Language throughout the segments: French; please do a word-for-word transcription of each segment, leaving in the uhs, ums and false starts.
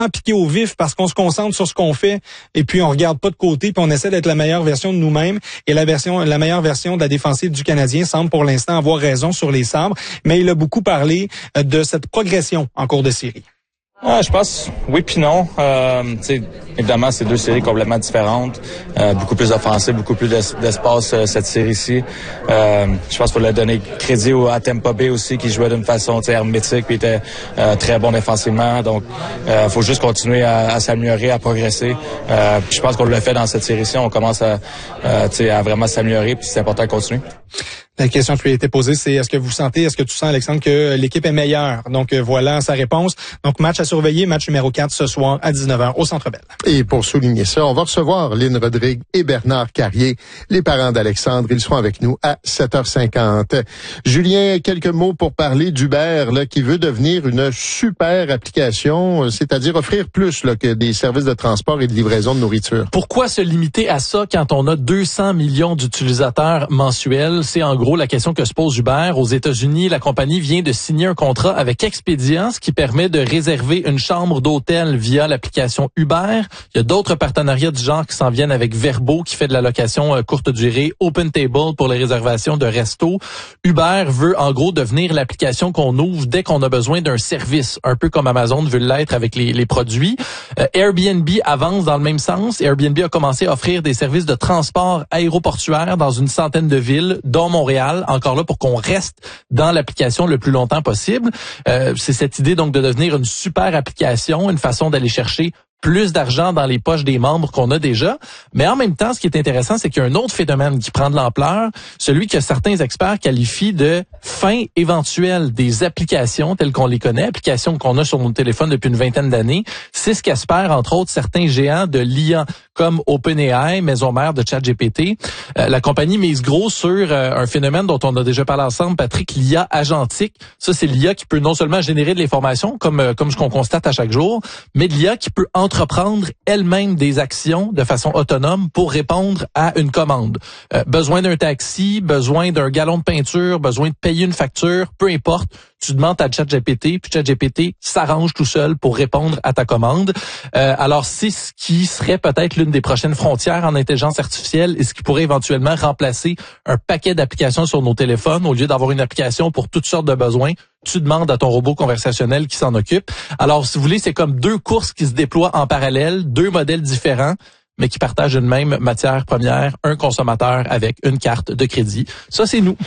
piqué au vif parce qu'on se concentre sur ce qu'on fait et puis on regarde pas de côté puis on essaie d'être la meilleure version de nous-mêmes. Et la version, la meilleure version de la défensive du Canadien semble pour l'instant avoir raison sur les sabres. Mais il a beaucoup parlé de cette progression en cours de série. Ah, je pense oui puis non. Euh, évidemment, c'est deux séries complètement différentes. Euh, beaucoup plus offensives, beaucoup plus d'espace euh, cette série-ci. Euh, je pense qu'il faut leur donner crédit à Tampa Bay aussi, qui jouait d'une façon hermétique puis était euh, très bon défensivement. Donc, il euh, faut juste continuer à, à s'améliorer, à progresser. Euh, je pense qu'on le fait dans cette série-ci. On commence à, euh, à vraiment s'améliorer puis c'est important de continuer. La question qui lui a été posée, c'est est-ce que vous sentez, est-ce que tu sens, Alexandre, que l'équipe est meilleure? Donc, euh, voilà sa réponse. Donc, match à surveiller, match numéro quatre ce soir à dix-neuf heures au Centre Bell. Et pour souligner ça, on va recevoir Lynn Rodrigue et Bernard Carrier, les parents d'Alexandre. Ils seront avec nous à sept heures cinquante. Julien, quelques mots pour parler d'Uber, là, qui veut devenir une super application, c'est-à-dire offrir plus là, que des services de transport et de livraison de nourriture. Pourquoi se limiter à ça quand on a deux cents millions d'utilisateurs mensuels? C'est en gros la question que se pose Uber. Aux États-Unis, la compagnie vient de signer un contrat avec Expedia, ce qui permet de réserver une chambre d'hôtel via l'application Uber. Il y a d'autres partenariats du genre qui s'en viennent avec Vrbo, qui fait de la location euh, courte durée, OpenTable pour les réservations de resto. Uber veut en gros devenir l'application qu'on ouvre dès qu'on a besoin d'un service, un peu comme Amazon veut l'être avec les, les produits. Euh, Airbnb avance dans le même sens. Airbnb a commencé à offrir des services de transport aéroportuaire dans une centaine de villes, dont Montréal, encore là pour qu'on reste dans l'application le plus longtemps possible. Euh, c'est cette idée donc de devenir une super application, une façon d'aller chercher plus d'argent dans les poches des membres qu'on a déjà. Mais en même temps, ce qui est intéressant, c'est qu'il y a un autre phénomène qui prend de l'ampleur, celui que certains experts qualifient de fin éventuelle des applications telles qu'on les connaît, applications qu'on a sur nos téléphones depuis une vingtaine d'années. C'est ce qu'espèrent, entre autres, certains géants de l'I A, comme OpenAI, maison mère de ChatGPT. Euh, la compagnie mise gros sur euh, un phénomène dont on a déjà parlé ensemble, Patrick, l'I A agentique. Ça, c'est l'I A qui peut non seulement générer de l'information, comme euh, comme ce qu'on constate à chaque jour, mais de l'I A qui peut entreprendre elle-même des actions de façon autonome pour répondre à une commande. Euh, besoin d'un taxi, besoin d'un gallon de peinture, besoin de payer une facture, peu importe. Tu demandes à ChatGPT, puis ChatGPT s'arrange tout seul pour répondre à ta commande. Euh, alors, c'est ce qui serait peut-être l'une des prochaines frontières en intelligence artificielle et ce qui pourrait éventuellement remplacer un paquet d'applications sur nos téléphones. Au lieu d'avoir une application pour toutes sortes de besoins, tu demandes à ton robot conversationnel qui s'en occupe. Alors, si vous voulez, c'est comme deux courses qui se déploient en parallèle, deux modèles différents, mais qui partagent une même matière première, un consommateur avec une carte de crédit. Ça, c'est nous.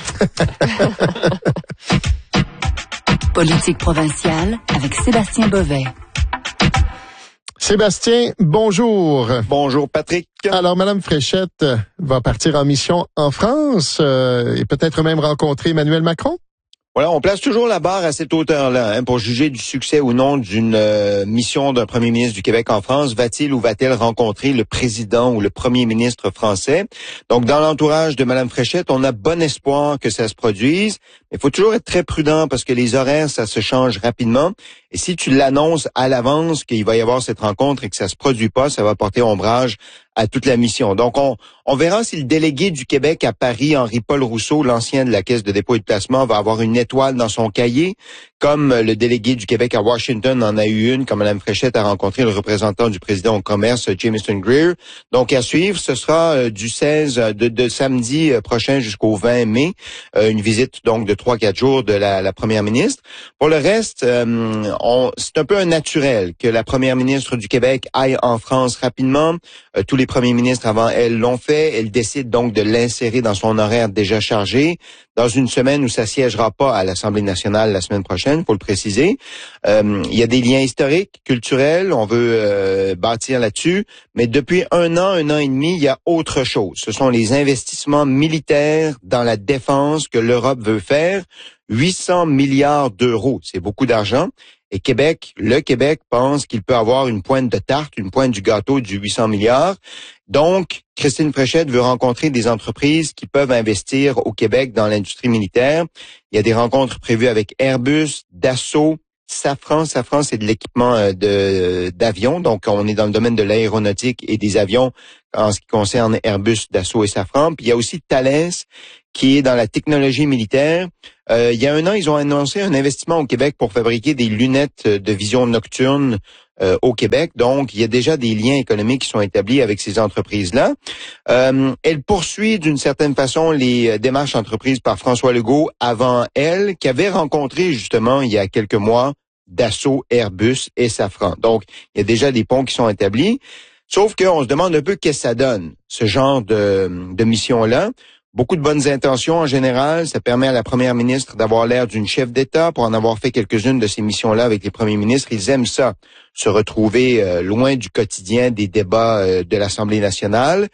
Politique provinciale avec Sébastien Bovet. Sébastien, bonjour. Bonjour, Patrick. Alors, Madame Fréchette va partir en mission en France euh, et peut-être même rencontrer Emmanuel Macron? Voilà, on place toujours la barre à cette hauteur-là hein, pour juger du succès ou non d'une euh, mission d'un premier ministre du Québec en France. Va-t-il ou va-t-elle rencontrer le président ou le premier ministre français? Donc, dans l'entourage de Mme Fréchette, on a bon espoir que ça se produise. Mais il faut toujours être très prudent parce que les horaires, ça se change rapidement. Et si tu l'annonces à l'avance qu'il va y avoir cette rencontre et que ça se produit pas, ça va porter ombrage à toute la mission. Donc, on, on verra si le délégué du Québec à Paris, Henri-Paul Rousseau, l'ancien de la Caisse de dépôt et de placement, va avoir une étoile dans son cahier, comme le délégué du Québec à Washington en a eu une, comme Mme Fréchette a rencontré le représentant du président au commerce, Jameson Greer. Donc, à suivre, ce sera du seize, de, de samedi prochain jusqu'au vingt mai, une visite donc de trois quatre jours de la, la première ministre. Pour le reste, euh, on, c'est un peu un naturel que la première ministre du Québec aille en France rapidement. Euh, tous les premiers ministres avant elle l'ont fait. Elle décide donc de l'insérer dans son horaire déjà chargé dans une semaine où ça siégera pas à l'Assemblée nationale la semaine prochaine, faut le préciser. Euh, il y a des liens historiques, culturels, on veut euh, bâtir là-dessus, mais depuis un an, un an et demi, il y a autre chose. Ce sont les investissements militaires dans la défense que l'Europe veut faire. huit cents milliards d'euros, c'est beaucoup d'argent. Et Québec, le Québec pense qu'il peut avoir une pointe de tarte, une pointe du gâteau du huit cents milliards. Donc, Christine Fréchette veut rencontrer des entreprises qui peuvent investir au Québec dans l'industrie militaire. Il y a des rencontres prévues avec Airbus, Dassault, Safran. Safran, c'est de l'équipement de d'avions. Donc, on est dans le domaine de l'aéronautique et des avions en ce qui concerne Airbus, Dassault et Safran. Puis, il y a aussi Thales, qui est dans la technologie militaire. Euh, il y a un an, ils ont annoncé un investissement au Québec pour fabriquer des lunettes de vision nocturne euh, au Québec. Donc, il y a déjà des liens économiques qui sont établis avec ces entreprises-là. Euh, elle poursuit d'une certaine façon les démarches entreprises par François Legault avant elle, qui avait rencontré justement il y a quelques mois Dassault, Airbus et Safran. Donc, il y a déjà des ponts qui sont établis. Sauf qu'on se demande un peu qu'est-ce que ça donne, ce genre de, de mission-là. Beaucoup de bonnes intentions en général. Ça permet à la première ministre d'avoir l'air d'une chef d'État pour en avoir fait quelques-unes de ces missions-là avec les premiers ministres. Ils aiment ça, se retrouver euh, loin du quotidien des débats euh, de l'Assemblée nationale.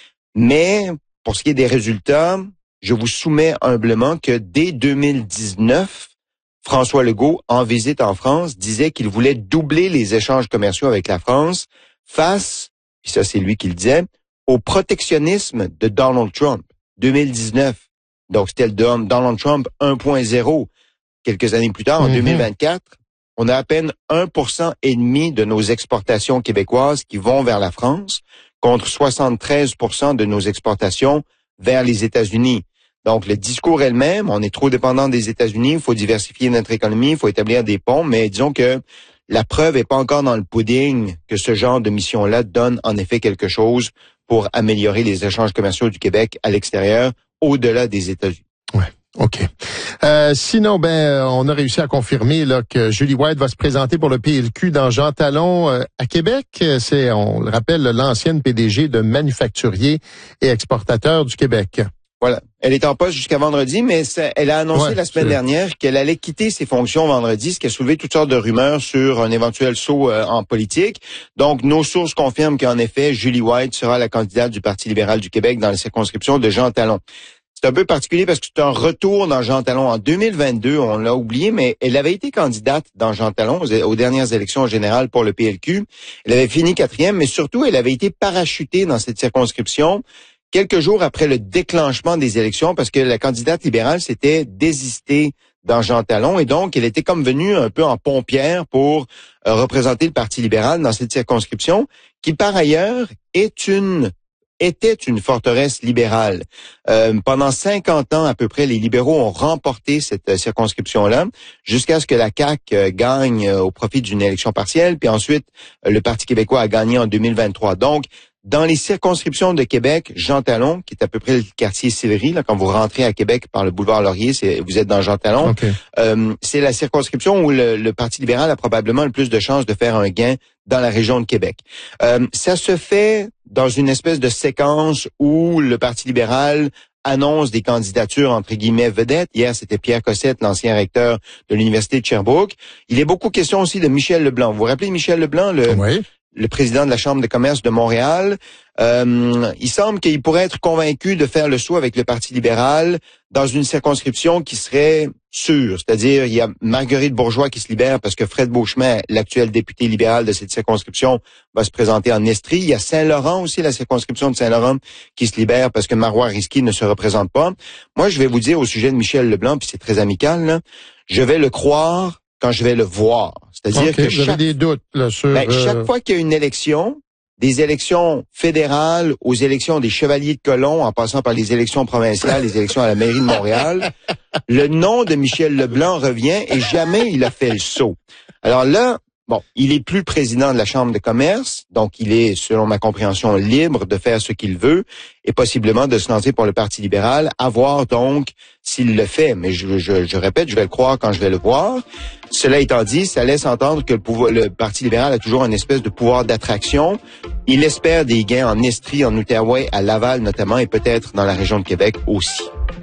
Mais pour ce qui est des résultats, je vous soumets humblement que dès deux mille dix-neuf, François Legault, en visite en France, disait qu'il voulait doubler les échanges commerciaux avec la France face, puis ça c'est lui qui le disait, au protectionnisme de Donald Trump. deux mille dix-neuf. Donc, c'était le Donald Trump un point zéro. Quelques années plus tard, en mm-hmm. deux mille vingt-quatre, on a à peine un pour cent et demi de nos exportations québécoises qui vont vers la France, contre soixante-treize pour cent de nos exportations vers les États-Unis. Donc, le discours est le même. On est trop dépendant des États-Unis. Il faut diversifier notre économie. Il faut établir des ponts. Mais disons que la preuve n'est pas encore dans le pudding que ce genre de mission-là donne en effet quelque chose pour améliorer les échanges commerciaux du Québec à l'extérieur, au-delà des États-Unis. Ouais, OK. Euh, sinon, ben, on a réussi à confirmer là que Julie White va se présenter pour le P L Q dans Jean Talon euh, à Québec. C'est, on le rappelle, l'ancienne P D G de Manufacturier et Exportateur du Québec. Voilà. Elle est en poste jusqu'à vendredi, mais ça, elle a annoncé ouais, la semaine c'est... dernière qu'elle allait quitter ses fonctions vendredi, ce qui a soulevé toutes sortes de rumeurs sur un éventuel saut euh, en politique. Donc, nos sources confirment qu'en effet, Julie White sera la candidate du Parti libéral du Québec dans la circonscription de Jean Talon. C'est un peu particulier parce que c'est un retour dans Jean Talon. En deux mille vingt-deux, on l'a oublié, mais elle avait été candidate dans Jean Talon aux, aux dernières élections générales pour le P L Q. Elle avait fini quatrième, mais surtout, elle avait été parachutée dans cette circonscription quelques jours après le déclenchement des élections, parce que la candidate libérale s'était désistée dans Jean Talon, et donc elle était comme venue un peu en pompière pour euh, représenter le Parti libéral dans cette circonscription, qui par ailleurs est une était une forteresse libérale. Euh, pendant cinquante ans à peu près, les libéraux ont remporté cette euh, circonscription-là, jusqu'à ce que la C A Q euh, gagne euh, au profit d'une élection partielle, puis ensuite euh, le Parti québécois a gagné en deux mille vingt-trois. Donc, dans les circonscriptions de Québec, Jean Talon, qui est à peu près le quartier Sillery, là, quand vous rentrez à Québec par le boulevard Laurier, c'est, vous êtes dans Jean Talon. Okay. Euh, c'est la circonscription où le, le Parti libéral a probablement le plus de chances de faire un gain dans la région de Québec. Euh, ça se fait dans une espèce de séquence où le Parti libéral annonce des candidatures entre guillemets vedettes. Hier, c'était Pierre Cossette, l'ancien recteur de l'Université de Sherbrooke. Il est beaucoup question aussi de Michel Leblanc. Vous vous rappelez Michel Leblanc, le... Oui. le président de la Chambre de commerce de Montréal. Euh, il semble qu'il pourrait être convaincu de faire le saut avec le Parti libéral dans une circonscription qui serait sûre. C'est-à-dire, il y a Marguerite Bourgeois qui se libère parce que Fred Beauchemin, l'actuel député libéral de cette circonscription, va se présenter en Estrie. Il y a Saint-Laurent aussi, la circonscription de Saint-Laurent, qui se libère parce que Marois Risky ne se représente pas. Moi, je vais vous dire au sujet de Michel Leblanc, puis c'est très amical, là, je vais le croire quand je vais le voir. C'est-à-dire okay, que chaque, vous avez des doutes, là, sur, ben, euh... chaque fois qu'il y a une élection, des élections fédérales aux élections des Chevaliers de Colomb, en passant par les élections provinciales, les élections à la mairie de Montréal, le nom de Michel Leblanc revient et jamais il a fait le saut. Alors là, bon, il est plus président de la Chambre de commerce, donc il est, selon ma compréhension, libre de faire ce qu'il veut et possiblement de se lancer pour le Parti libéral, à voir donc s'il le fait. Mais je, je, je répète, je vais le croire quand je vais le voir. Cela étant dit, ça laisse entendre que le, pouvoir, le Parti libéral a toujours une espèce de pouvoir d'attraction. Il espère des gains en Estrie, en Outaouais, à Laval notamment, et peut-être dans la région de Québec aussi.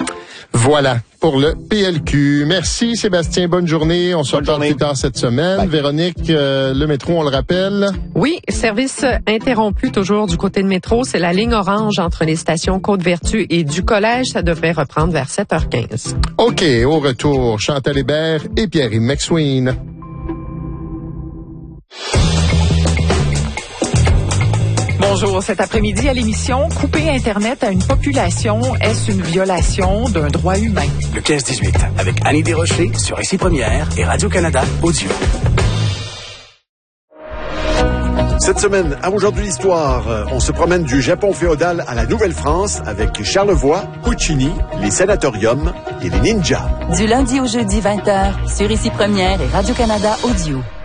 Voilà pour le P L Q. Merci Sébastien, bonne journée. On se reparle plus tard cette semaine. Bye. Véronique, euh, le métro, on le rappelle? Oui, service interrompu toujours du côté de métro. C'est la ligne orange entre les stations Côte-Vertu et du Collège. Ça devrait reprendre vers sept heures quinze. OK, au retour, Chantal Hébert et Pierre-Yves McSween. Bonjour. Cet après-midi à l'émission, couper Internet à une population, est-ce une violation d'un droit humain? Le quinze dix-huit, avec Annie Desrochers sur Ici Première et Radio-Canada Audio. Cette semaine, à Aujourd'hui l'Histoire, on se promène du Japon féodal à la Nouvelle-France avec Charlevoix, Puccini, les sanatoriums et les ninjas. Du lundi au jeudi vingt heures, sur Ici Première et Radio-Canada Audio.